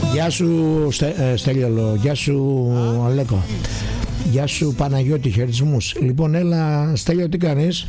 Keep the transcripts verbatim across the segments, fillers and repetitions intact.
Γεια σου Στε, ε, Στέλιο, γεια σου Αλέκο. Γεια σου Παναγιώτη, χαιρετισμούς. Λοιπόν, έλα Στέλιο, τι κάνεις?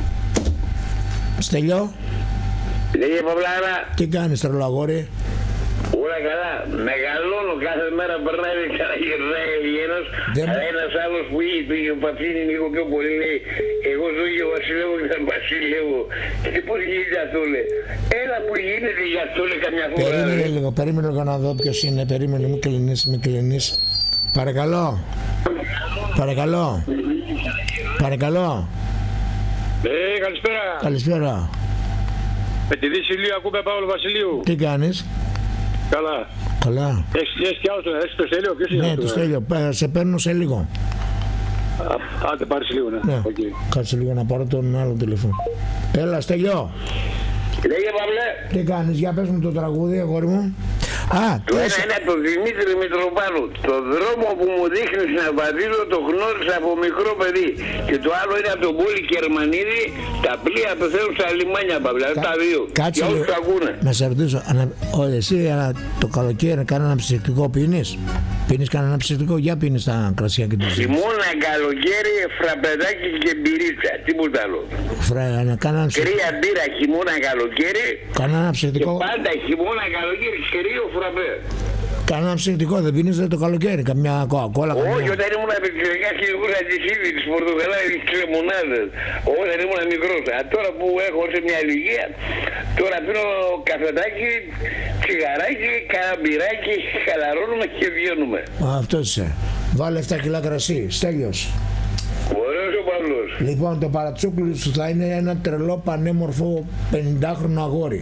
Στέλιο. Λέγε Παυλάρα. Τι κάνεις τρελό αγόρι? Όλα καλά. Μεγαλώνω, κάθε μέρα περνάει και γυρνάει Ελληνός. Δεν... Αλλά ένας άλλος που είχε πήγε ο Πατσίνη λίγο πιο πολύ λέει εγώ ζω και ο Βασιλεύω και τον Βασιλεύω. Και πώς γίνεται αυτό λέει. Έλα που γίνεται γι' αυτό λέει καμιά φορά. Περίμενε ρε. λίγο, περίμενε λίγο να δω ποιος είναι. Περίμενε, μην κλείνεις, μην κλείνεις. Παρακαλώ. Παρακαλώ. Παρακαλώ. Ε, καλησπέρα. Καλησπέρα. Με τη Δύση Ηλίου ακούμε Παύλο Βασιλείου. Τι κάνεις? Καλά. Καλά. Έχεις κι άλλο, έχεις το Στέλιο, ποιος είναι Ναι, αυτό? το Στέλιο. Σε παίρνω σε λίγο. Α, άντε πάρεις λίγο, ναι. Ναι. Okay. Κάτσε λίγο να πάρω τον άλλο τηλέφωνο. Έλα, Στέλιο. Λέγε Παυλέ. Τι κάνεις, για πες μου το τραγούδι, αγόρι μου. Α, το ένα είναι από τον Δημήτρη Μητροπάνου. Το δρόμο που μου δείχνεις να βαδίζω το γνώρισα από μικρό παιδί. Και το άλλο είναι από τον Πόλη Κερμανίδη. Τα πλοία πεθαίνουν στα λιμάνια, Παυλέ. Κα... Τα δύο. Κάτσε για όσους λίγο. ακούνε. Να σε ρωτήσω, ανα... Ω, εσύ α, το καλοκαίρι κανένα ψυχτικό πίνεις? Πίνεις κανένα ψυχτικό? Για πίνεις τα κρασιά και τα ζύγια. Χειμώνα, καλοκαίρι, φραπεδάκι και μπυρίτσα. Τίποτα άλλο. Φρα, να κανένα ψυχτικό. Κρύα μπύρα χειμώνα, καλοκαίρι. Κανένα ψυχτικό. Και πάντα χειμώνα, καλοκαίρι, κρύο φραπέ. Κανένα ψυχτικό δεν πίνεις το καλοκαίρι? Καμιά κοακόλα? Όχι, καμιά... όταν ήμουν επεξεργαστικά και ήμουν αντισύλλη της Πορτογαλάς, τις λεμονάδες. Όταν ήμουν μικρός. Α, τώρα που έχω σε μια ηλικία, τώρα πίνω καφεδάκι, τσιγαράκι, καραμπυράκι, χαλαρώνουμε και βγαίνουμε. Α, αυτός είσαι. Βάλε επτά κιλά κρασί. Στέλιος. Ωραίος ο Παύλος. Λοιπόν, το παρατσούκλι σου θα είναι ένα τρελό πανέμορφο πενηντάχρονο αγόρι.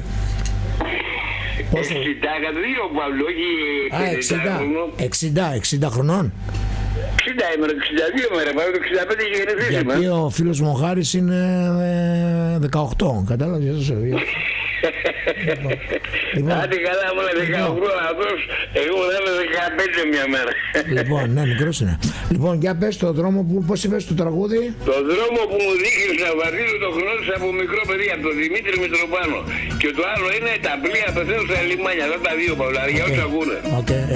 εξήντα δύο Παύλο, όχι εξήντα. εξήντα, εξήντα χρονών. εξήντα είμαι, εξήντα δύο μέρα, πάμε το εξήντα πέντε και γεννηθήσαμε. Γιατί ο φίλος μου ο Χάρης είναι ε, δεκαοκτώ, κατάλαβες? Λοιπόν, άντε καλά μου είναι δεκαοκτώ αυτός, εγώ θα είμαι δεκαπέντε μια μέρα. Λοιπόν, ναι, μικρός είναι. Λοιπόν, για πες το δρόμο που, πώς είπες το τραγούδι? Το δρόμο που μου δείχνεις να βαδίζω το γνώρισα από μικρό παιδί, από τον Δημήτρη Μητροπάνο. Και το άλλο είναι τα πλοία πεθαίνουν στα λιμάνια, αυτά τα δύο Παυλά, για όσους ακούνε. Okay.